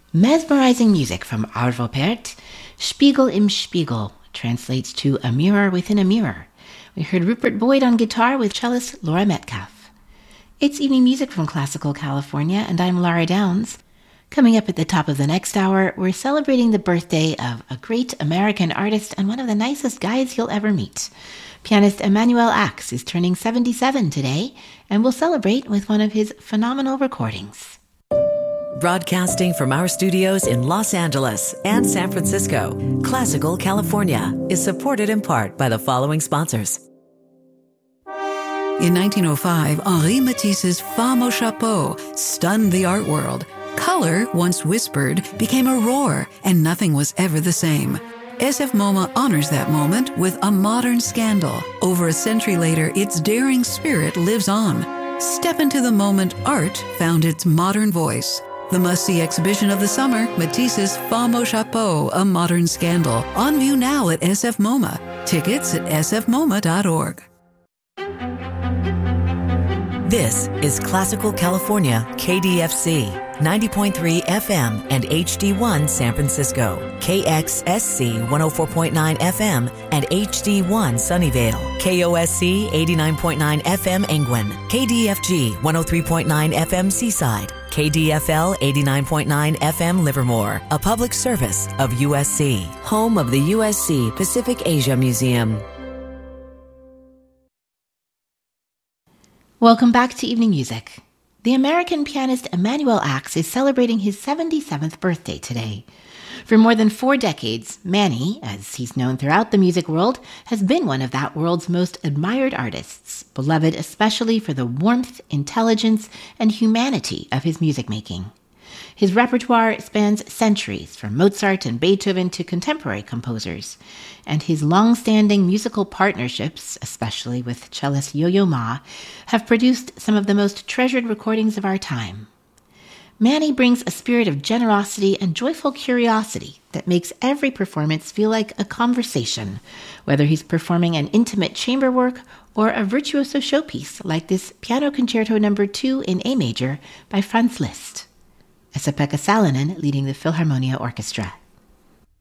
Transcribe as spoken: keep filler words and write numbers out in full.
Mesmerizing music from Arvo Pärt, Spiegel im Spiegel, translates to A Mirror Within a Mirror. We heard Rupert Boyd on guitar with cellist Laura Metcalf. It's Evening Music from Classical California, and I'm Lara Downs. Coming up at the top of the next hour, we're celebrating the birthday of a great American artist and one of the nicest guys you'll ever meet. Pianist Emanuel Ax is turning seventy-seven today, and we'll celebrate with one of his phenomenal recordings. Broadcasting from our studios in Los Angeles and San Francisco, Classical California is supported in part by the following sponsors. In nineteen oh five, Henri Matisse's Femme au Chapeau stunned the art world. Color, once whispered, became a roar, and nothing was ever the same. S F MoMA honors that moment with a modern scandal. Over a century later, its daring spirit lives on. Step into the moment art found its modern voice. The must-see exhibition of the summer, Matisse's Femme au Chapeau, A Modern Scandal. On view now at S F MoMA. Tickets at s f moma dot org. This is Classical California, K D F C, ninety point three F M and H D one San Francisco, K X S C one oh four point nine F M and H D one Sunnyvale, K O S C eighty-nine point nine F M Engwin, K D F G one oh three point nine F M Seaside, K D F L eighty-nine point nine F M Livermore, a public service of U S C, home of the U S C Pacific Asia Museum. Welcome back to Evening Music. The American pianist Emanuel Ax is celebrating his seventy-seventh birthday today. For more than four decades, Manny, as he's known throughout the music world, has been one of that world's most admired artists, beloved especially for the warmth, intelligence, and humanity of his music making. His repertoire spans centuries, from Mozart and Beethoven to contemporary composers, and his long-standing musical partnerships, especially with cellist Yo-Yo Ma, have produced some of the most treasured recordings of our time. Manny brings a spirit of generosity and joyful curiosity that makes every performance feel like a conversation, whether he's performing an intimate chamber work or a virtuoso showpiece like this Piano Concerto Number two in A major by Franz Liszt. Esa-Pekka Salonen leading the Philharmonia Orchestra.